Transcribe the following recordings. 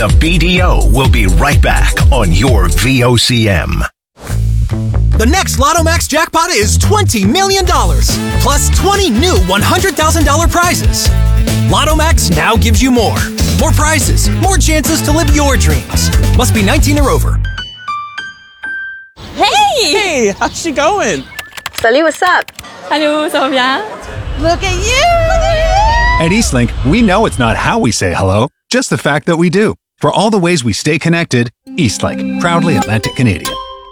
the BDO will be right back on your VOCM. The next Lotto Max jackpot is $20 million, plus 20 new $100,000 prizes. Lotto Max now gives you more. More prizes, more chances to live your dreams. Must be 19 or over. Hey, how's she going? Salut, what's up? Hello, ça va bien? Look at you! At Eastlink, we know it's not how we say hello, just the fact that we do. For all the ways we stay connected, Eastlink, proudly Atlantic Canadian.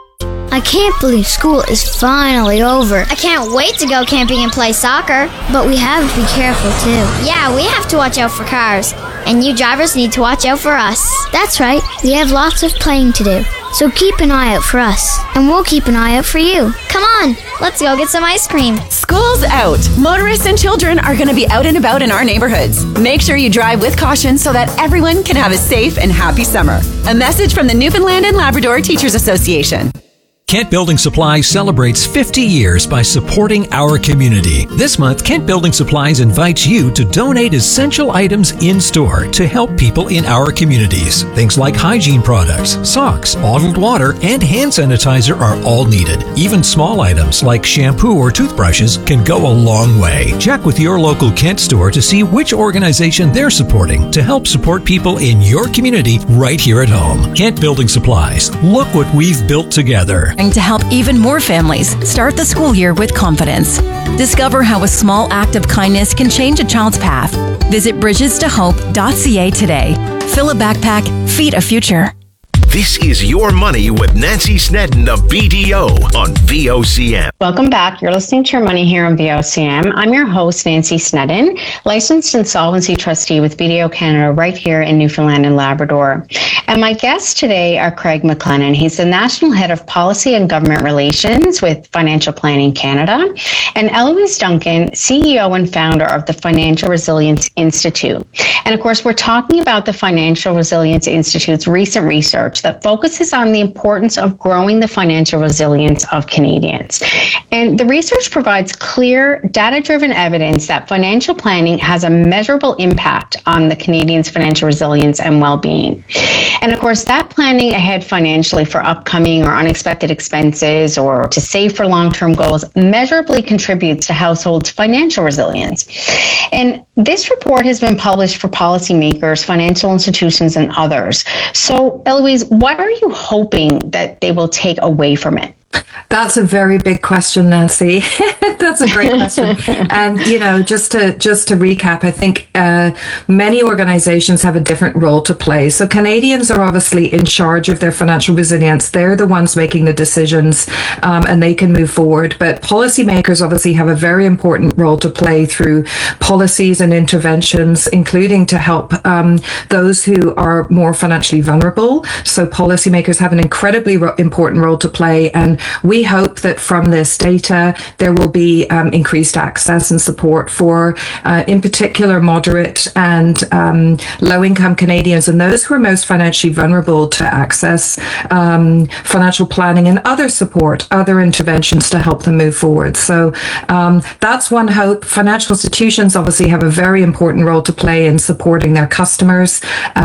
I can't believe school is finally over. I can't wait to go camping and play soccer. But we have to be careful, too. Yeah, we have to watch out for cars. And you drivers need to watch out for us. That's right. We have lots of playing to do. So keep an eye out for us. And we'll keep an eye out for you. Come on, let's go get some ice cream. School's out. Motorists and children are going to be out and about in our neighborhoods. Make sure you drive with caution so that everyone can have a safe and happy summer. A message from the Newfoundland and Labrador Teachers Association. Kent Building Supplies celebrates 50 years by supporting our community. This month, Kent Building Supplies invites you to donate essential items in-store to help people in our communities. Things like hygiene products, socks, bottled water, and hand sanitizer are all needed. Even small items like shampoo or toothbrushes can go a long way. Check with your local Kent store to see which organization they're supporting to help support people in your community right here at home. Kent Building Supplies. Look what we've built together. To help even more families start the school year with confidence. Discover how a small act of kindness can change a child's path. Visit bridgestohope.ca today. Fill a backpack, feed a future. This is Your Money with Nancy Snedden of BDO on VOCM. Welcome back. You're listening to Your Money here on VOCM. I'm your host, Nancy Snedden, licensed insolvency trustee with BDO Canada right here in Newfoundland and Labrador. And my guests today are Craig McLennan. He's the National Head of Policy and Government Relations with Financial Planning Canada, and Eloise Duncan, CEO and founder of the Financial Resilience Institute. And of course, we're talking about the Financial Resilience Institute's recent research that focuses on the importance of growing the financial resilience of Canadians. And the research provides clear, data-driven evidence that financial planning has a measurable impact on the Canadians' financial resilience and well-being. And of course, that planning ahead financially for upcoming or unexpected expenses or to save for long-term goals measurably contributes to households' financial resilience. And this report has been published for policymakers, financial institutions, and others. So, Eloise, what are you hoping that they will take away from it? That's a very big question, Nancy. That's a great question. And, just to recap, I think many organizations have a different role to play. So Canadians are obviously in charge of their financial resilience. They're the ones making the decisions, and they can move forward. But policymakers obviously have a very important role to play through policies and interventions, including to help those who are more financially vulnerable. So policymakers have an incredibly important role to play, and we hope that from this data, there will be increased access and support for, in particular, moderate and low-income Canadians and those who are most financially vulnerable to access financial planning and other support, other interventions to help them move forward. So that's one hope. Financial institutions obviously have a very important role to play in supporting their customers.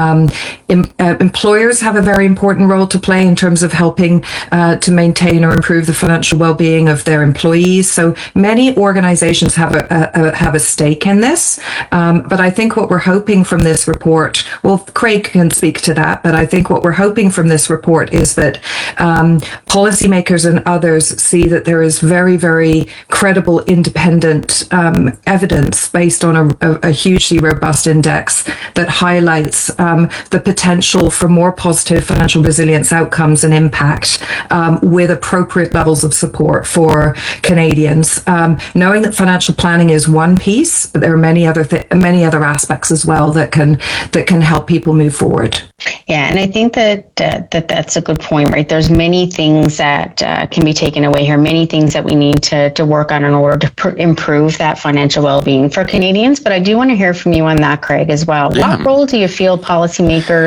Employers have a very important role to play in terms of helping to maintain or improve the financial well-being of their employees. So many organizations have a stake in this. But I think what we're hoping from this report, well, Craig can speak to that, but I think what we're hoping from this report is that policymakers and others see that there is very, very credible, independent evidence based on a hugely robust index that highlights the potential for more positive financial resilience outcomes and impact with appropriate levels of support for Canadians. Knowing that financial planning is one piece, but there are many other aspects as well that can help people move forward. Yeah, and I think that's a good point, right? There's many things that can be taken away here, many things that we need to work on in order to improve that financial well-being for Canadians. But I do want to hear from you on that, Craig, as well. Yeah. What role do you feel policymakers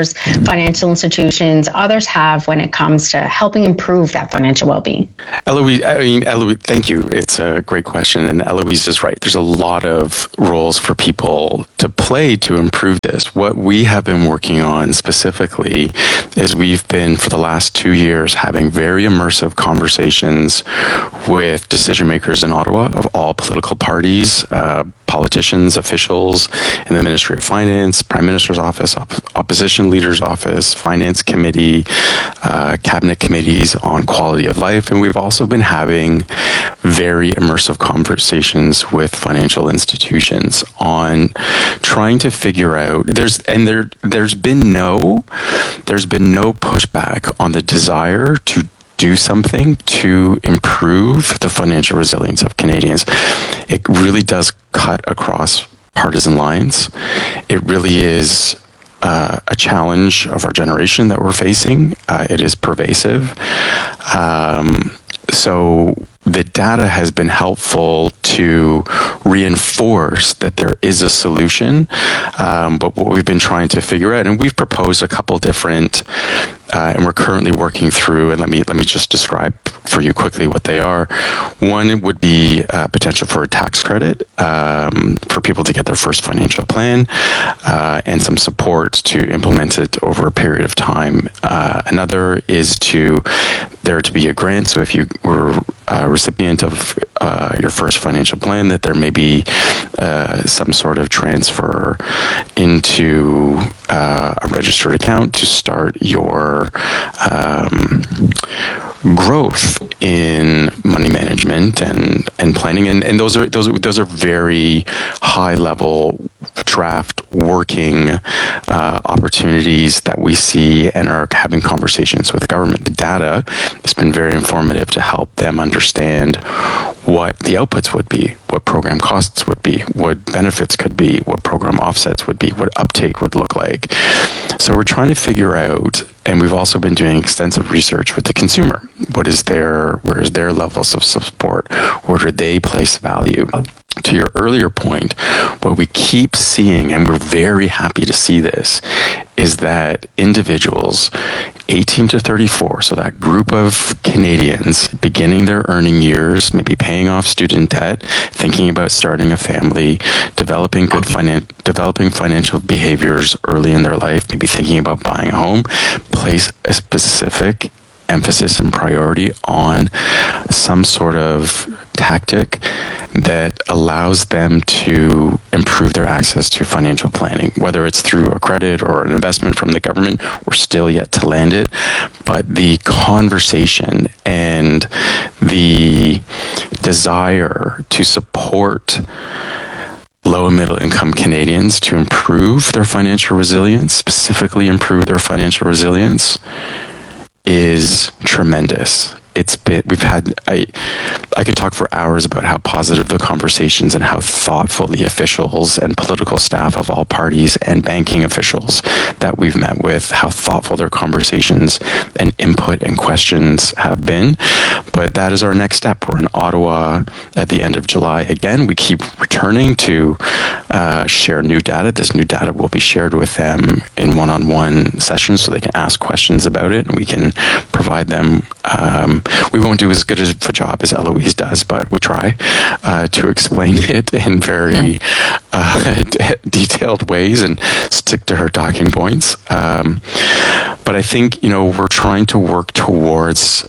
consumers, financial institutions, others have when it comes to helping improve that financial well-being? Eloise, thank you. It's a great question. And Eloise is right. There's a lot of roles for people to play to improve this. What we have been working on specifically is we've been, for the last 2 years, having very immersive conversations with decision makers in Ottawa of all political parties, politicians, officials in the Ministry of Finance, Prime Minister's Office, Opposition Leader's Office, Finance Committee, Cabinet committees on quality of life. And we've also been having very immersive conversations with financial institutions on trying to figure out, there's been no pushback on the desire to do something to improve the financial resilience of Canadians. It really does cut across partisan lines. It really is a challenge of our generation that we're facing. It is pervasive. So the data has been helpful to reinforce that there is a solution. But what we've been trying to figure out, and we've proposed a couple different, and we're currently working through, and let me just describe for you quickly what they are. One would be potential for a tax credit for people to get their first financial plan, and some support to implement it over a period of time. Another is there to be a grant. So if you were a recipient of your first financial plan, that there may be some sort of transfer into a registered account to start your growth in money management and planning, and those are very high level draft working opportunities that we see and are having conversations with the government. The data has been very informative to help them understand what the outputs would be, what program costs would be, what benefits could be, what program offsets would be, what uptake would look like. So we're trying to figure out, and we've also been doing extensive research with the consumer. Where is their levels of support? Where do they place value? To your earlier point, what we keep seeing, and we're very happy to see this, is that individuals 18 to 34, so that group of Canadians beginning their earning years, maybe paying off student debt, thinking about starting a family, developing financial behaviors early in their life, maybe thinking about buying a home, place a specific emphasis and priority on some sort of tactic that allows them to improve their access to financial planning, whether it's through a credit or an investment from the government. We're still yet to land it, but the conversation and the desire to support low and middle income Canadians to improve their financial resilience, specifically improve their financial resilience, is tremendous. I could talk for hours about how positive the conversations and how thoughtful the officials and political staff of all parties and banking officials that we've met with, how thoughtful their conversations and input and questions have been. But that is our next step. We're in Ottawa at the end of July. Again, we keep returning to share new data. This new data will be shared with them in one-on-one sessions so they can ask questions about it, and we can provide them. We won't do as good of a job as Eloise does, but we'll try to explain it in very detailed ways and stick to her talking points. But I think, we're trying to work towards,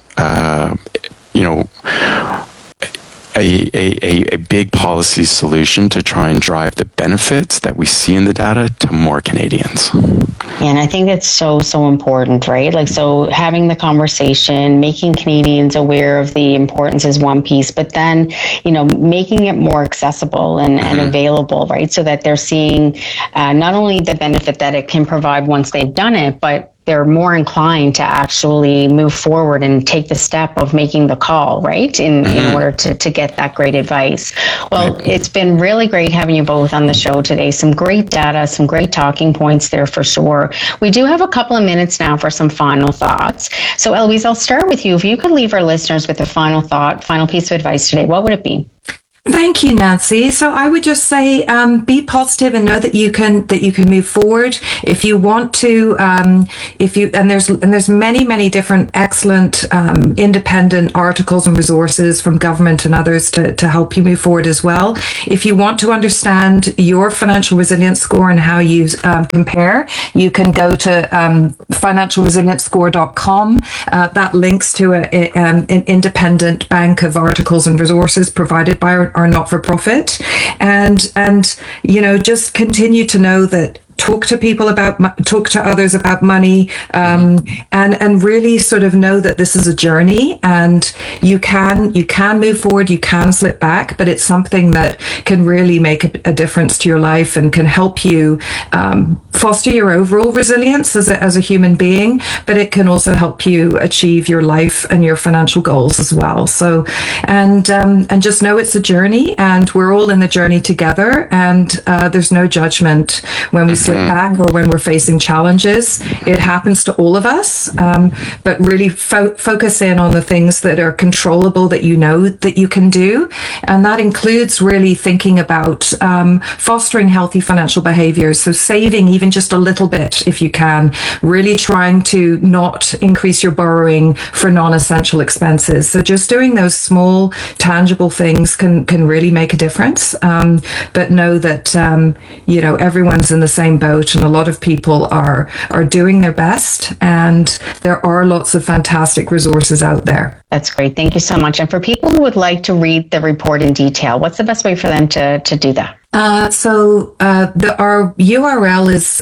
a big policy solution to try and drive the benefits that we see in the data to more Canadians. And I think it's so important, right? So having the conversation, making Canadians aware of the importance is one piece, but then, making it more accessible and available, right? So that they're seeing not only the benefit that it can provide once they've done it, but they're more inclined to actually move forward and take the step of making the call, right? In order to get that great advice. Well, it's been really great having you both on the show today. Some great data, some great talking points there for sure. We do have a couple of minutes now for some final thoughts. So Eloise, I'll start with you. If you could leave our listeners with a final thought, final piece of advice today, what would it be? Thank you, Nancy. So I would just say, be positive and know that you can move forward. If you want to, there's many different excellent independent articles and resources from government and others to help you move forward as well. If you want to understand your financial resilience score and how you compare, you can go to financialresilienceScore.com. That links to an independent bank of articles and resources provided by our not-for-profit, and just continue to know that talk to others about money, and really sort of know that this is a journey, and you can move forward, you can slip back, but it's something that can really make a difference to your life and can help you foster your overall resilience as a human being, but it can also help you achieve your life and your financial goals as well. So, and just know it's a journey, and we're all in the journey together, and there's no judgment when we slip back or when we're facing challenges. It happens to all of us, but really focus in on the things that are controllable, that you know that you can do, and that includes really thinking about fostering healthy financial behaviors. So saving even just a little bit if you can, really trying to not increase your borrowing for non-essential expenses. So just doing those small tangible things can really make a difference, but know that everyone's in the same boat, and a lot of people are doing their best, and there are lots of fantastic resources out there. That's great. Thank you so much. And for people who would like to read the report in detail, what's the best way for them to do that? Our URL is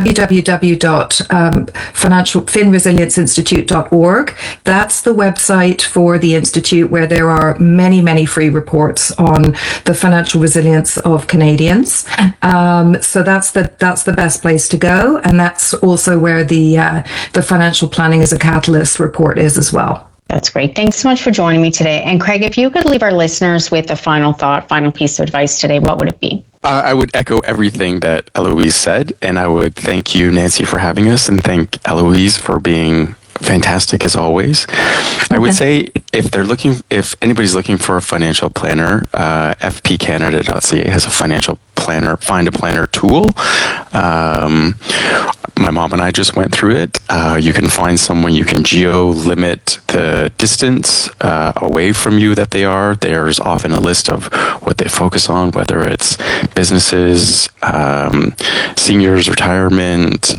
www.finresilience.org. That's the website for the Institute, where there are many free reports on the financial resilience of Canadians. So that's the best place to go, and that's also where the Financial Planning as a Catalyst report is as well. That's great. Thanks so much for joining me today. And Craig, if you could leave our listeners with a final thought, final piece of advice today, what would it be? I would echo everything that Eloise said, and I would thank you, Nancy, for having us, and thank Eloise for being fantastic as always. I would say if anybody's looking for a financial planner, fpcanada.ca has a financial planner, find a planner tool. My mom and I just went through it. You can find someone, you can geo-limit the distance away from you that they are. There's often a list of what they focus on, whether it's businesses, seniors, retirement,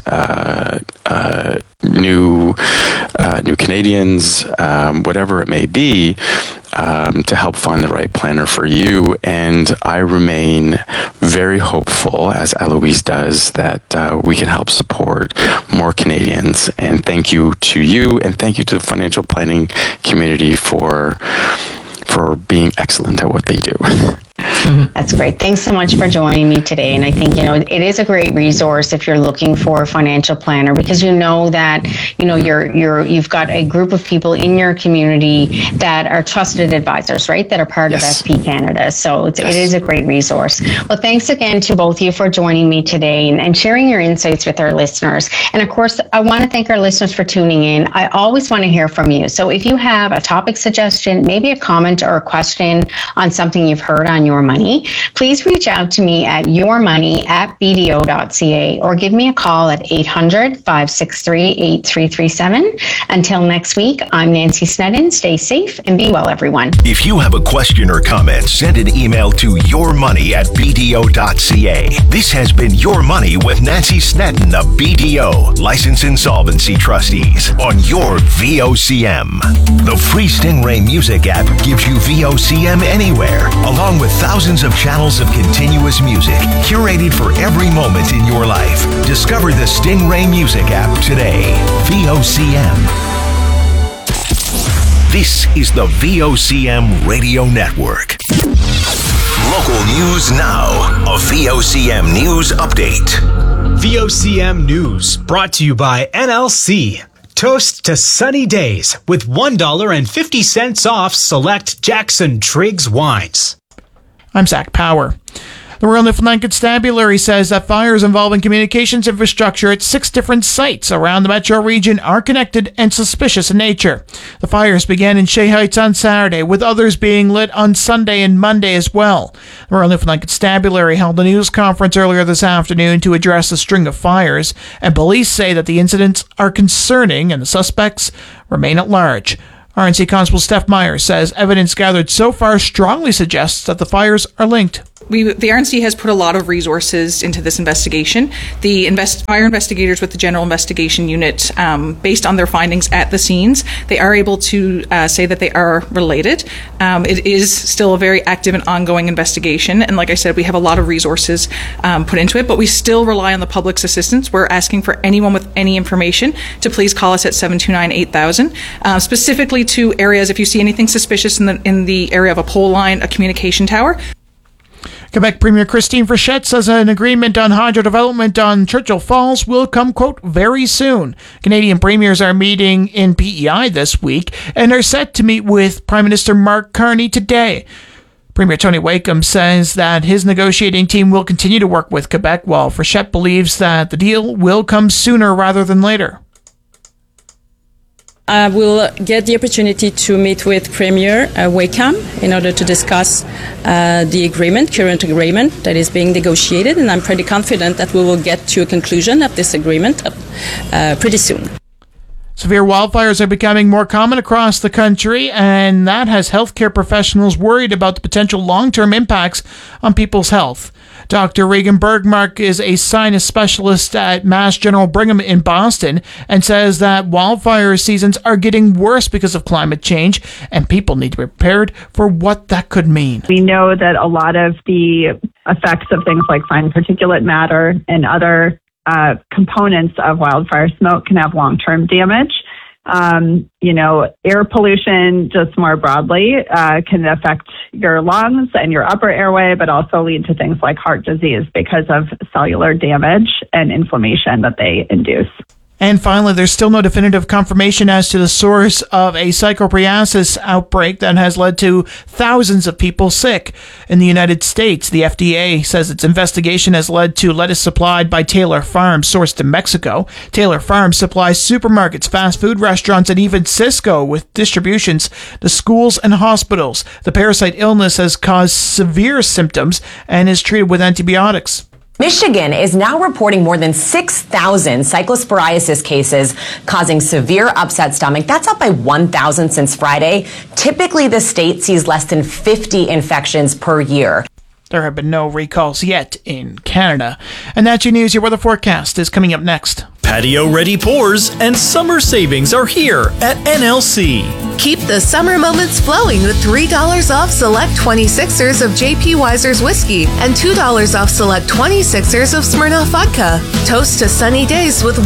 new Canadians, whatever it may be, to help find the right planner for you. And I remain very hopeful, as Eloise does, that we can help support more Canadians. And thank you to you, and thank you to the financial planning community for being excellent at what they do. That's great. Thanks so much for joining me today. And I think, it is a great resource if you're looking for a financial planner, because that, you've got a group of people in your community that are trusted advisors, right? That are part of SP Canada. So it is a great resource. Well, thanks again to both of you for joining me today and sharing your insights with our listeners. And of course, I want to thank our listeners for tuning in. I always want to hear from you. So if you have a topic suggestion, maybe a comment or a question on something you've heard on Your Money, please reach out to me at yourmoney@bdo.ca or give me a call at 800-563-8337. Until next week, I'm Nancy Snedden. Stay safe and be well, everyone. If you have a question or comment, send an email to yourmoney@bdo.ca. This has been Your Money with Nancy Snedden of BDO, Licensed Insolvency Trustees, on your VOCM. The free Stingray Music app gives you VOCM anywhere, along with thousands of channels of continuous music curated for every moment in your life. Discover the Stingray Music app today. VOCM. This is the VOCM Radio Network. Local news now. A VOCM News Update. VOCM News brought to you by NLC. Toast to sunny days with $1.50 off select Jackson Triggs wines. I'm Zach Power. The Royal Newfoundland Constabulary says that fires involving communications infrastructure at 6 different sites around the metro region are connected and suspicious in nature. The fires began in Shea Heights on Saturday, with others being lit on Sunday and Monday as well. The Royal Newfoundland Constabulary held a news conference earlier this afternoon to address the string of fires, and police say that the incidents are concerning and the suspects remain at large. RNC Constable Steph Myers says evidence gathered so far strongly suggests that the fires are linked. The RNC has put a lot of resources into this investigation. The fire investigators with the General Investigation Unit, based on their findings at the scenes, they are able to say that they are related. It is still a very active and ongoing investigation, and like I said, we have a lot of resources put into it, but we still rely on the public's assistance. We're asking for anyone with any information to please call us at 729-8000, specifically to areas, if you see anything suspicious in the area of a pole line, a communication tower. Quebec Premier Christine Frechette says an agreement on hydro development on Churchill Falls will come, quote, very soon. Canadian premiers are meeting in PEI this week and are set to meet with Prime Minister Mark Carney today. Premier Tony Wakeham says that his negotiating team will continue to work with Quebec, while Frechette believes that the deal will come sooner rather than later. We'll get the opportunity to meet with Premier Wakeham in order to discuss the current agreement that is being negotiated, and I'm pretty confident that we will get to a conclusion of this agreement pretty soon. Severe wildfires are becoming more common across the country, and that has healthcare professionals worried about the potential long-term impacts on people's health. Dr. Regan Bergmark is a sinus specialist at Mass General Brigham in Boston and says that wildfire seasons are getting worse because of climate change, and people need to be prepared for what that could mean. We know that a lot of the effects of things like fine particulate matter and other components of wildfire smoke can have long-term damage. Air pollution just more broadly can affect your lungs and your upper airway, but also lead to things like heart disease because of cellular damage and inflammation that they induce. And finally, there's still no definitive confirmation as to the source of a psychopriasis outbreak that has led to thousands of people sick. In the United States, the FDA says its investigation has led to lettuce supplied by Taylor Farms, sourced in Mexico. Taylor Farms supplies supermarkets, fast food restaurants, and even Cisco with distributions to schools and hospitals. The parasite illness has caused severe symptoms and is treated with antibiotics. Michigan is now reporting more than 6,000 cyclosporiasis cases causing severe upset stomach. That's up by 1,000 since Friday. Typically, the state sees less than 50 infections per year. There have been no recalls yet in Canada. And that's your news. Your weather forecast is coming up next. Patio-ready pours and summer savings are here at NLC. Keep the summer moments flowing with $3 off select 26ers of J.P. Weiser's whiskey and $2 off select 26ers of Smirnoff vodka. Toast to sunny days with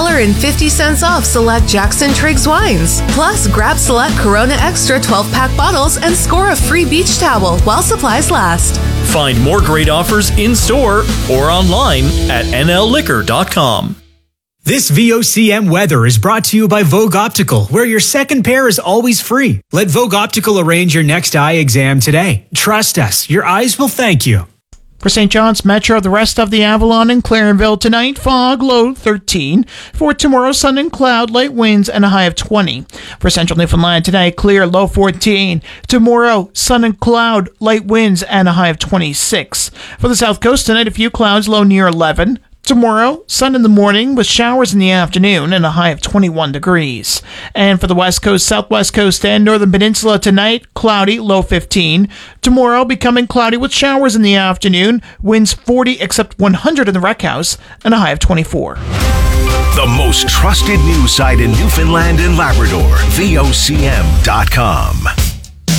$1.50 off select Jackson Triggs wines. Plus, grab select Corona Extra 12-pack bottles and score a free beach towel while supplies last. Find more great offers in-store or online at nlliquor.com. This VOCM weather is brought to you by Vogue Optical, where your second pair is always free. Let Vogue Optical arrange your next eye exam today. Trust us, your eyes will thank you. For St. John's Metro, the rest of the Avalon and Clarenville tonight, fog, low 13. For tomorrow, sun and cloud, light winds, and a high of 20. For Central Newfoundland tonight, clear, low 14. Tomorrow, sun and cloud, light winds, and a high of 26. For the South Coast tonight, a few clouds, low near 11. Tomorrow, sun in the morning with showers in the afternoon and a high of 21 degrees. And for the West Coast, Southwest Coast, and Northern Peninsula tonight, cloudy, low 15. Tomorrow, becoming cloudy with showers in the afternoon, winds 40 except 100 in the Rec House, and a high of 24. The most trusted news site in Newfoundland and Labrador, VOCM.com.